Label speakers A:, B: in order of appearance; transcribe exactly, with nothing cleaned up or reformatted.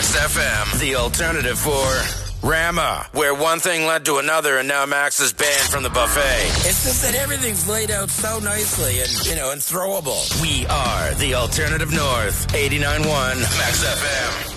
A: Max F M, the alternative for Rama, where one thing led to another and now Max is banned from the buffet. It's just that everything's laid out so nicely and, you know, and throwable. We are the alternative north, eighty-nine point one Max F M.